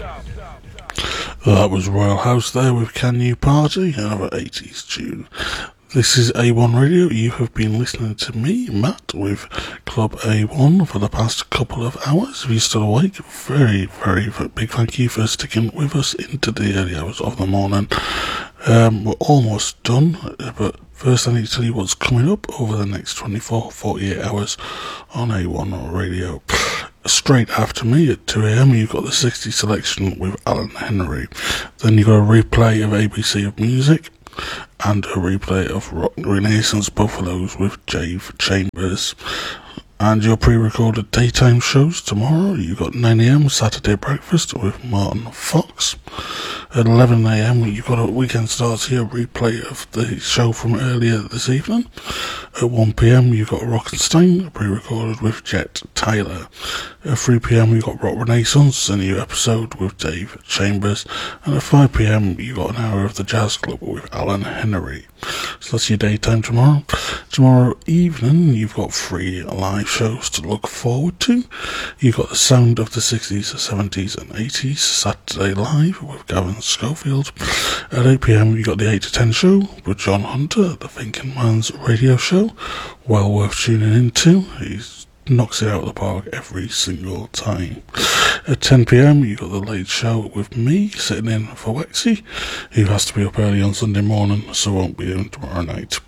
That was Royal House there with Can You Party, another 80s tune. This is A1 Radio. You have been listening to me, Matt, with Club A1 for the past couple of hours. If you're still awake, very, very big thank you for sticking with us into the early hours of the morning. We're almost done, but first I need to tell you what's coming up over the next 48 hours on A1 Radio. Straight after me at 2 a.m, you've got the 60 selection with Alan Henry. Then you've got a replay of ABC of Music and a replay of Rock Renaissance, both of those with Dave Chambers. And your pre-recorded daytime shows tomorrow, you've got 9 a.m, Saturday Breakfast with Martin Fox. At 11 a.m, you've got a Weekend Starts Here replay of the show from earlier this evening. At 1 p.m, you've got Rockenstein, pre-recorded with Jet Tyler. At 3 p.m, you've got Rock Renaissance, a new episode with Dave Chambers. And at 5 p.m, you've got an hour of the Jazz Club with Alan Henry. So that's your daytime tomorrow. Tomorrow evening, you've got 3 live shows to look forward to. You've got the Sound of the 60s, 70s and 80s, Saturday Live with Gavin Schofield. At 8 p.m, you've got the 8 to 10 show with John Hunter, the Thinking Man's radio show. Well worth tuning into. He knocks it out of the park every single time. At 10 p.m, you've got the Late Show with me, sitting in for Wexy, who has to be up early on Sunday morning, so won't be in tomorrow night.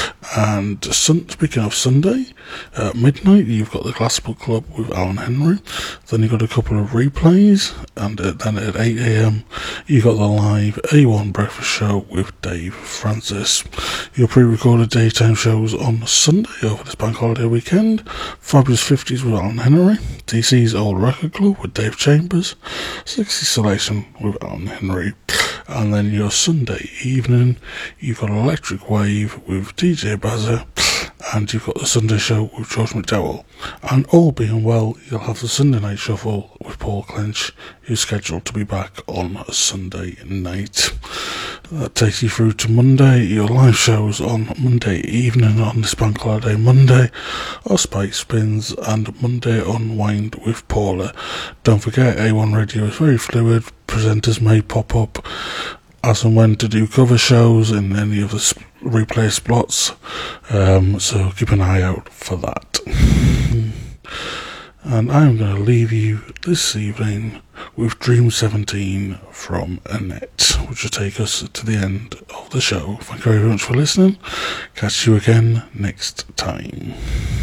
And speaking of Sunday, at midnight you've got the Classical Club with Alan Henry. Then you've got a couple of replays, and then at 8 a.m. you've got the live A1 Breakfast Show with Dave Francis. Your pre-recorded daytime shows on Sunday over this bank holiday weekend: Fabulous 50s with Alan Henry, DC's Old Record Club with Dave Chambers, 60 Selection with Alan Henry. And then your Sunday evening, you've got Electric Wave with DJ Bazza, and you've got the Sunday Show with George McDowell. And all being well, you'll have the Sunday Night Shuffle with Paul Clinch, who's scheduled to be back on a Sunday night. That takes you through to Monday. Your live shows on Monday evening on this bank holiday Monday are Spike Spins and Monday Unwind with Paula. Don't forget, A1 Radio is very fluid. Presenters may pop up as and when to do cover shows in any of the replay slots, so keep an eye out for that. And I'm going to leave you this evening with Dream 17 from Annette, which will take us to the end of the show. Thank you very much for listening. Catch you again next time.